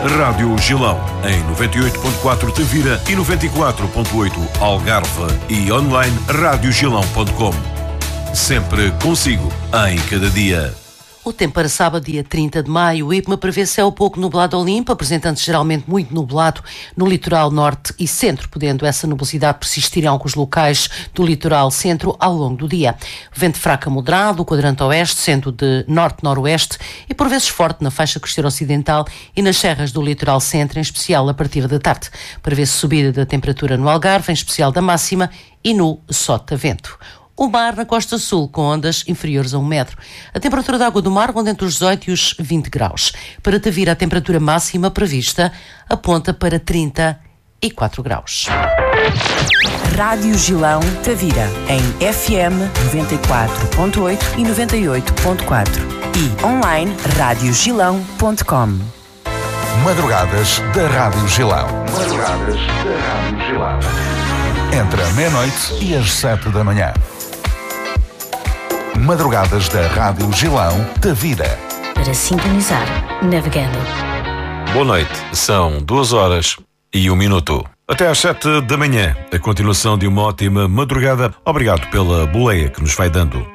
Rádio Gilão, em 98.4 Tavira e 94.8 Algarve e online radiogilão.com. Sempre consigo, em cada dia. O tempo para sábado, dia 30 de maio, o IPMA prevê céu pouco nublado ou limpo, apresentando-se geralmente muito nublado no litoral norte e centro, podendo essa nubosidade persistir em alguns locais do litoral centro ao longo do dia. Vento fraco a moderado, o quadrante oeste, sendo de norte-noroeste e por vezes forte na faixa costeira ocidental e nas serras do litoral centro, em especial a partir da tarde. Prevê-se subida da temperatura no Algarve, em especial da máxima, e no sotavento. O mar na costa sul, com ondas inferiores a 1 metro. A temperatura da água do mar ronda entre os 18 e os 20 graus. Para Tavira, a temperatura máxima prevista aponta para 34 graus. Rádio Gilão, Tavira, em FM 94.8 e 98.4 e online radiogilão.com. Madrugadas da Rádio Gilão. Madrugadas da Rádio Gilão. Entre a meia-noite e as 7 da manhã. Madrugadas da Rádio Gilão, Tavira. Para sintonizar, navegando. Boa noite, são 2h01. Até às 7 da manhã, a continuação de uma ótima madrugada. Obrigado pela boleia que nos vai dando.